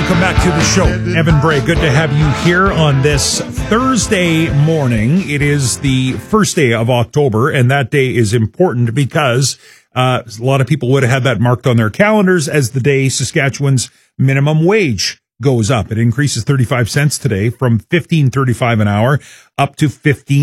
Welcome back to the show. Evan Bray, good to have you here on this Thursday morning. It is the first day of October, and that day is important because a lot of people would have had that marked on their calendars as the day Saskatchewan's minimum wage goes up. It increases 35 cents today from $15.35 an hour up to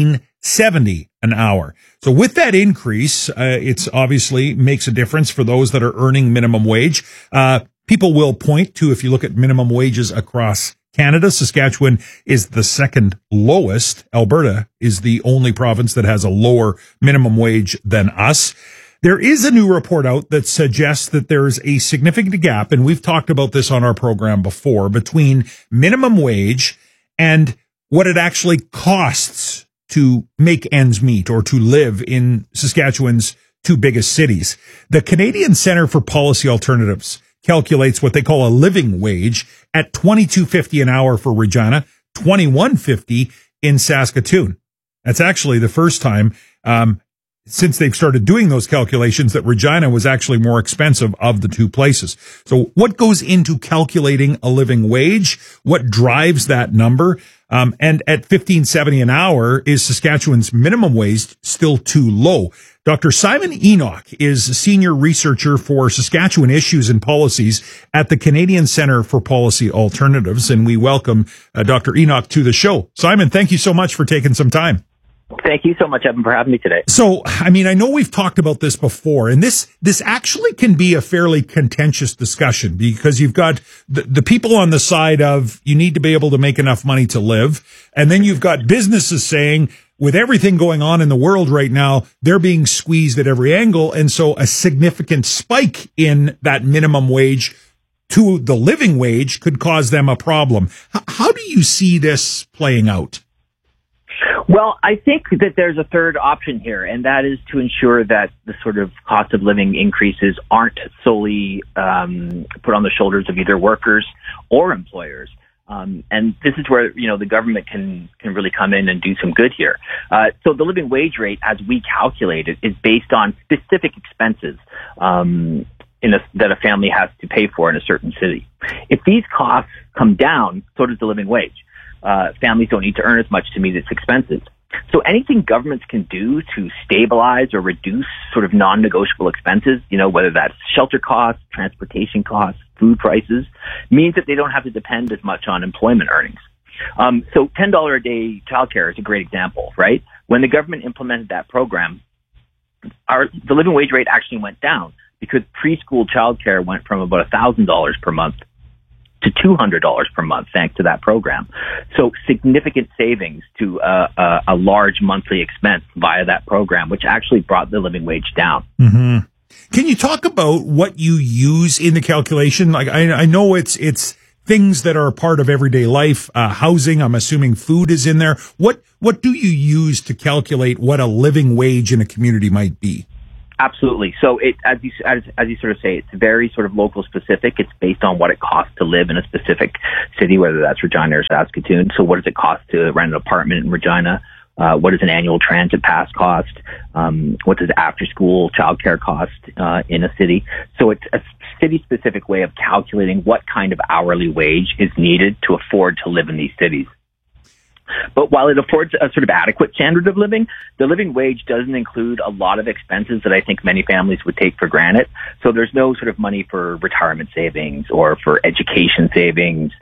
$15.70 an hour. So with that increase, it's obviously makes a difference for those that are earning minimum wage. People will point to, if you look at minimum wages across Canada, Saskatchewan is the second lowest. Alberta is the only province that has a lower minimum wage than us. There is a new report out that suggests that there's a significant gap, and we've talked about this on our program before, between minimum wage and what it actually costs to make ends meet or to live in Saskatchewan's two biggest cities. The Canadian Centre for Policy Alternatives calculates what they call a living wage at $22.50 an hour for Regina, $21.50 in Saskatoon. That's actually the first time since they've started doing those calculations that Regina was actually more expensive of the two places. So what goes into calculating a living wage? What drives that number? And at $15.70 an hour, is Saskatchewan's minimum wage still too low? Dr. Simon Enoch is a senior researcher for Saskatchewan issues and policies at the Canadian Centre for Policy Alternatives, and we welcome Dr. Enoch to the show. Simon, thank you so much for taking some time. Thank you so much, Evan, for having me today. So, I mean, I know we've talked about this before, and this actually can be a fairly contentious discussion because you've got the people on the side of you need to be able to make enough money to live, and then you've got businesses saying, with everything going on in the world right now, they're being squeezed at every angle, and so a significant spike in that minimum wage to the living wage could cause them a problem. How do you see this playing out? Well, I think that there's a third option here, and that is to ensure that the sort of cost of living increases aren't solely put on the shoulders of either workers or employers. And this is where, the government can really come in and do some good here. So the living wage rate, as we calculate it, is based on specific expenses that a family has to pay for in a certain city. If these costs come down, so does the living wage. Families don't need to earn as much to meet its expenses. So anything governments can do to stabilize or reduce sort of non-negotiable expenses, whether that's shelter costs, transportation costs, food prices, means that they don't have to depend as much on employment earnings. So $10 a day childcare is a great example, right? When the government implemented that program, the living wage rate actually went down because preschool childcare went from about $1,000 per month to $200 per month, thanks to that program. So significant savings to a large monthly expense via that program, which actually brought the living wage down. Mm-hmm. Can you talk about what you use in the calculation? Like I know it's things that are a part of everyday life, housing. I'm assuming food is in there. What do you use to calculate what a living wage in a community might be? Absolutely. So as you sort of say, it's very sort of local specific. It's based on what it costs to live in a specific city, whether that's Regina or Saskatoon. So what does it cost to rent an apartment in Regina? What does an annual transit pass cost? What does after school childcare cost in a city? So it's a city specific way of calculating what kind of hourly wage is needed to afford to live in these cities. But while it affords a sort of adequate standard of living, the living wage doesn't include a lot of expenses that I think many families would take for granted. So there's no sort of money for retirement savings or for education savings,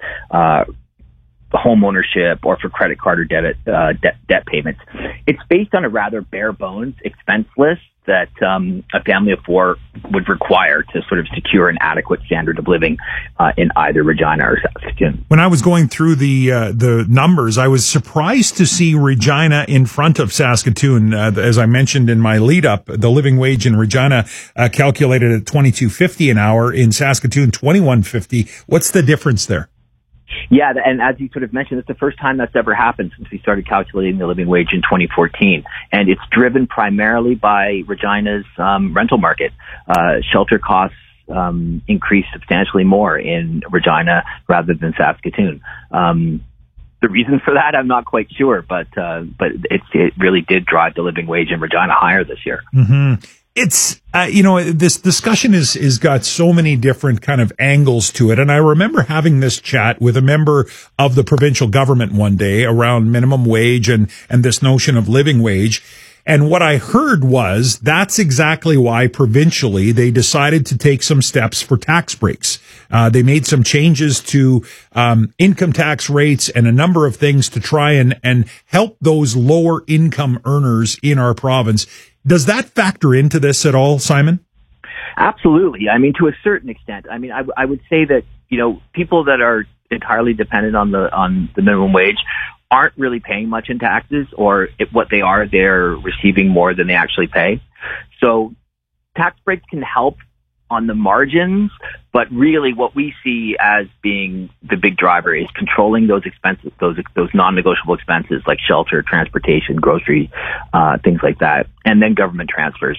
home ownership, or for credit card or debt payments. It's based on a rather bare bones expense list that a family of four would require to sort of secure an adequate standard of living in either Regina or Saskatoon. When I was going through the numbers, I was surprised to see Regina in front of Saskatoon. As I mentioned in my lead up, the living wage in Regina calculated at $22.50 an hour, in Saskatoon $21.50. What's the difference there? Yeah, and as you sort of mentioned, it's the first time that's ever happened since we started calculating the living wage in 2014. And it's driven primarily by Regina's rental market. Shelter costs increased substantially more in Regina rather than Saskatoon. The reason for that, I'm not quite sure, but it really did drive the living wage in Regina higher this year. Mm-hmm. It's, this discussion is got so many different kind of angles to it. And I remember having this chat with a member of the provincial government one day around minimum wage and this notion of living wage. And what I heard was that's exactly why provincially they decided to take some steps for tax breaks. They made some changes to income tax rates and a number of things to try and help those lower income earners in our province. Does that factor into this at all, Simon? Absolutely. I mean, to a certain extent. I mean, I would say that, people that are entirely dependent on the minimum wage aren't really paying much in taxes, or if what they are, they're receiving more than they actually pay. So tax breaks can help on the margins, but really what we see as being the big driver is controlling those expenses, those non-negotiable expenses like shelter, transportation, grocery, things like that, and then government transfers.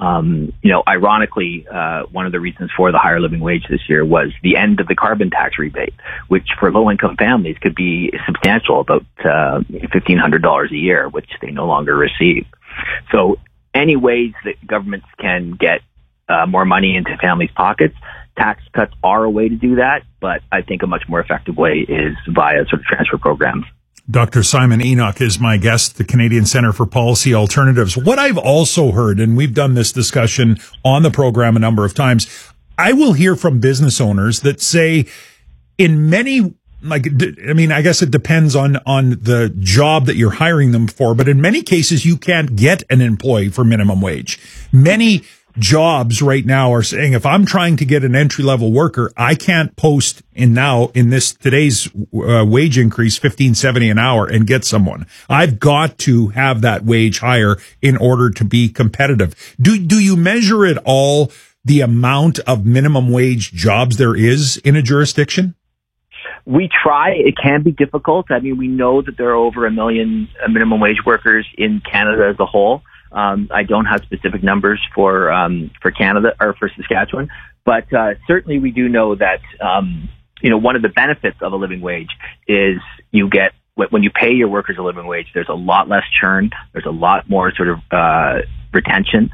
Ironically, one of the reasons for the higher living wage this year was the end of the carbon tax rebate, which for low-income families could be substantial, about $1,500 a year, which they no longer receive. So any ways that governments can get more money into families' pockets, tax cuts are a way to do that, but I think a much more effective way is via sort of transfer programs. Dr. Simon Enoch is my guest, the Canadian Centre for Policy Alternatives. What I've also heard, and we've done this discussion on the program a number of times, I will hear from business owners that say in many, I guess it depends on the job that you're hiring them for, but in many cases you can't get an employee for minimum wage. Many jobs right now are saying, if I'm trying to get an entry-level worker, I can't post in today's wage increase, $15.70 an hour and get someone. I've got to have that wage higher in order to be competitive. Do you measure at all the amount of minimum wage jobs there is in a jurisdiction? We try. It can be difficult. I mean, we know that there are over 1 million minimum wage workers in Canada as a whole. I don't have specific numbers for Canada or for Saskatchewan, but certainly we do know that one of the benefits of a living wage is you get when you pay your workers a living wage. There's a lot less churn. There's a lot more sort of retention.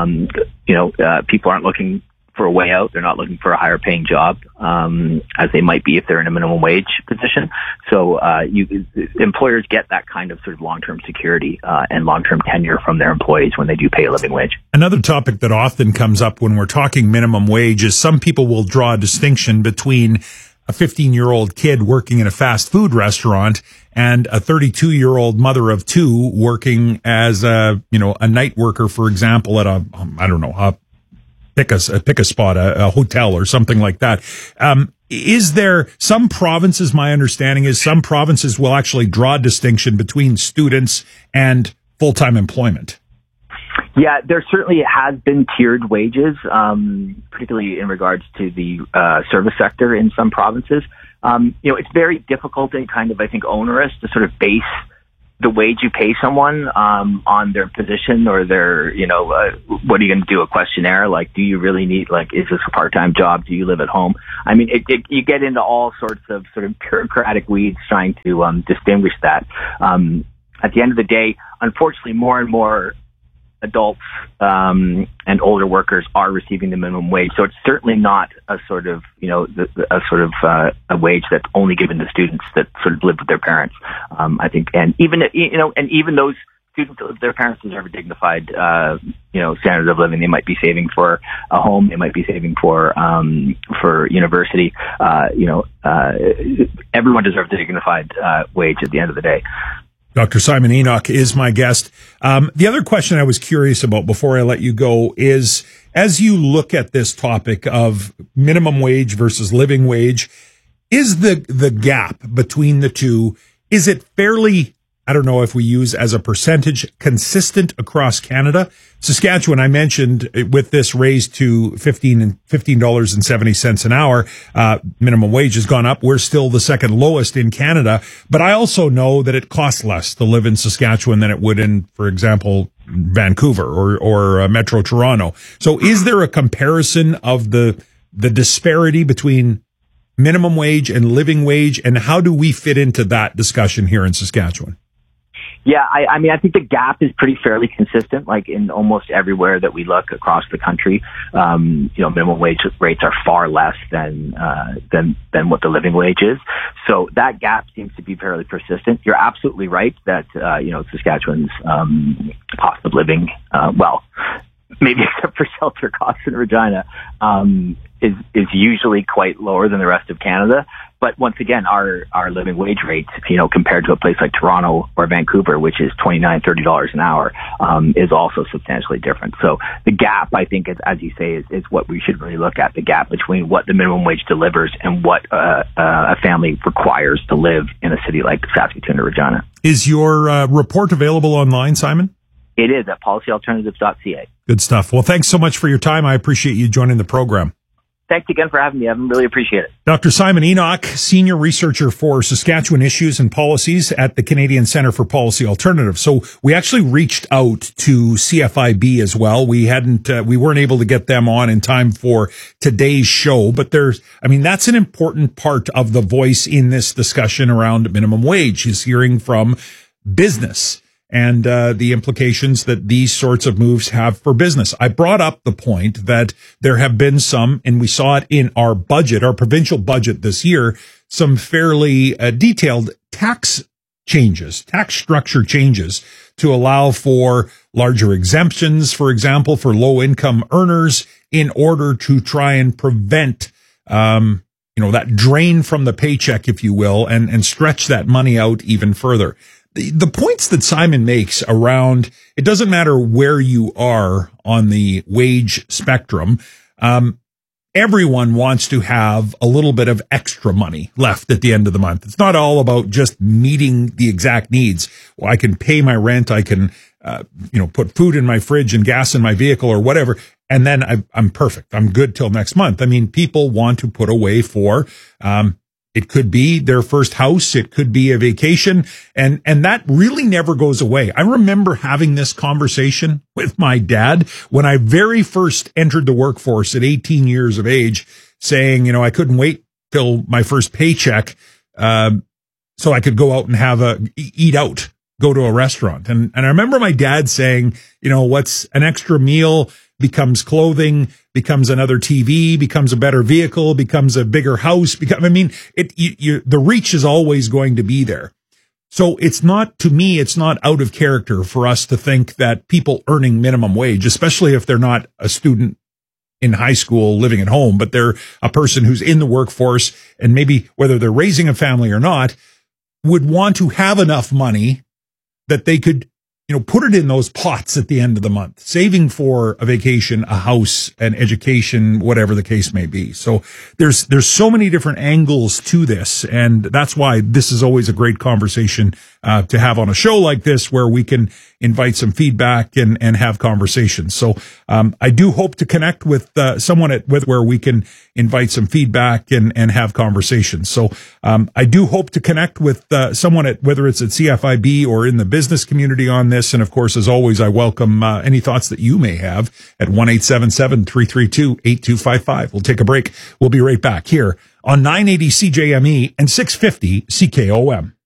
People aren't looking for a way out. They're not looking for a higher paying job, as they might be if they're in a minimum wage position. So, employers get that kind of sort of long-term security, and long-term tenure from their employees when they do pay a living wage. Another topic that often comes up when we're talking minimum wage is some people will draw a distinction between a 15-year-old kid working in a fast food restaurant and a 32-year-old mother of two working as a night worker, for example, at pick a spot, a hotel or something like that. Is there some provinces, my understanding is some provinces will actually draw a distinction between students and full-time employment? Yeah, there certainly has been tiered wages, particularly in regards to the service sector in some provinces. It's very difficult and kind of, I think, onerous to sort of base the wage you pay someone on their position or their, what are you going to do, a questionnaire? Like, do you really need, is this a part-time job? Do you live at home? I mean, you get into all sorts of sort of bureaucratic weeds trying to distinguish that. At the end of the day, unfortunately, more and more adults and older workers are receiving the minimum wage. So it's certainly not a sort of, a wage that's only given to students that sort of live with their parents. I think, and even those students that live with their parents deserve a dignified, standard of living. They might be saving for a home. They might be saving for university. Everyone deserves a dignified wage at the end of the day. Dr. Simon Enoch is my guest. The other question I was curious about before I let you go is, as you look at this topic of minimum wage versus living wage, is the gap between the two, is it fairly, I don't know if we use as a percentage, consistent across Canada? Saskatchewan, I mentioned, with this raise to $15.70 an hour, minimum wage has gone up. We're still the second lowest in Canada, but I also know that it costs less to live in Saskatchewan than it would in, for example, Vancouver or Metro Toronto. So is there a comparison of the disparity between minimum wage and living wage, and how do we fit into that discussion here in Saskatchewan? Yeah, I mean, I think the gap is pretty fairly consistent, like in almost everywhere that we look across the country. Minimum wage rates are far less than what the living wage is. So that gap seems to be fairly persistent. You're absolutely right that, Saskatchewan's, cost of living, maybe except for shelter costs in Regina, is usually quite lower than the rest of Canada. But once again, our living wage rates, compared to a place like Toronto or Vancouver, which is $29, $30 an hour, is also substantially different. So the gap, I think, as you say, is what we should really look at, the gap between what the minimum wage delivers and what a family requires to live in a city like Saskatoon or Regina. Is your report available online, Simon? It is at policyalternatives.ca. Good stuff. Well, thanks so much for your time. I appreciate you joining the program. Thanks again for having me, Evan. Really appreciate it. Dr. Simon Enoch, Senior Researcher for Saskatchewan Issues and Policies at the Canadian Centre for Policy Alternatives. So we actually reached out to CFIB as well. We weren't able to get them on in time for today's show, but that's an important part of the voice in this discussion around minimum wage, is hearing from business and the implications that these sorts of moves have for business. I brought up the point that there have been some, and we saw it in our budget, our provincial budget this year, some fairly detailed tax structure changes to allow for larger exemptions, for example, for low-income earners, in order to try and prevent that drain from the paycheck, if you will, and stretch that money out even further. The points that Simon makes around, it doesn't matter where you are on the wage spectrum, everyone wants to have a little bit of extra money left at the end of the month. It's not all about just meeting the exact needs. Well, I can pay my rent, I can put food in my fridge and gas in my vehicle or whatever, and then I'm perfect. I'm good till next month. I mean, people want to put away for it could be their first house. It could be a vacation. And that really never goes away. I remember having this conversation with my dad when I very first entered the workforce at 18 years of age, saying, I couldn't wait till my first paycheck, so I could go out and eat out, go to a restaurant. And I remember my dad saying, what's an extra meal becomes clothing, becomes another TV, becomes a better vehicle, becomes a bigger house. The reach is always going to be there. So it's not out of character for us to think that people earning minimum wage, especially if they're not a student in high school living at home, but they're a person who's in the workforce, and maybe whether they're raising a family or not, would want to have enough money that they could put it in those pots at the end of the month, saving for a vacation, a house, an education, whatever the case may be. So there's so many different angles to this. And that's why this is always a great conversation to have on a show like this, where we can invite some feedback and have conversations. So I do hope to connect with someone where we can invite some feedback and have conversations. So I do hope to connect with someone whether it's at CFIB or in the business community on this. And of course, as always, I welcome any thoughts that you may have at 1-877-332-8255. We'll take a break. We'll be right back here on 980 CJME and 650 CKOM.